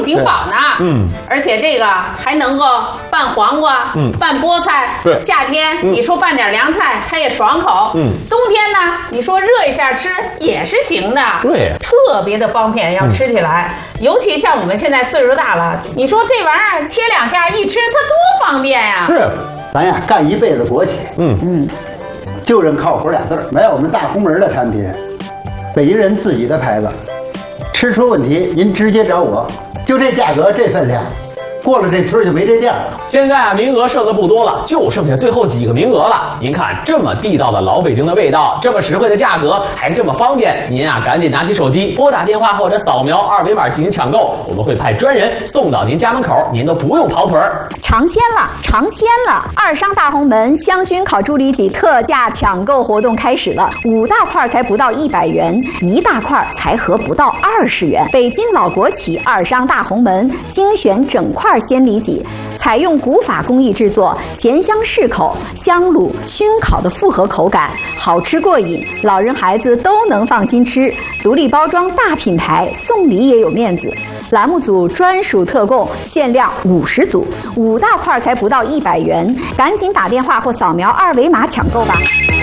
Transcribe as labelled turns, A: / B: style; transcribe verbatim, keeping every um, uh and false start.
A: 顶饱呢。嗯，而且这个还能够拌黄瓜，嗯，拌菠菜。夏天你说拌点凉菜，它也爽口。嗯，冬天呢，你说热一下吃也是行的。对，特别的方便，要吃起来。尤其像我们现在岁数大了，你说这玩意儿切两下一吃，它多方便呀！
B: 是，
C: 咱呀干一辈子国企，嗯嗯，就认靠谱俩字儿，买我们大红门的产品，北京人自己的牌子。吃出问题，您直接找我，就这价格这分量，过了这村就没这店了。
B: 现在啊，名额剩的不多了，就剩下最后几个名额了。您看，这么地道的老北京的味道，这么实惠的价格，还这么方便，您啊赶紧拿起手机，拨打电话或者扫描二维码进行抢购，我们会派专人送到您家门口，您都不用跑腿儿。
D: 尝鲜了，尝鲜了！二商大红门香薰烤猪里脊特价抢购活动开始了，五大块才不到一百元，一大块才合不到二十元。北京老国企二商大红门精选整块鲜里脊，采用古法工艺制作，咸香适口，香卤熏烤的复合口感，好吃过瘾，老人孩子都能放心吃。独立包装大品牌，送礼也有面子。栏目组专属特供，限量五十组，五大块才不到一百元，赶紧打电话或扫描二维码抢购吧。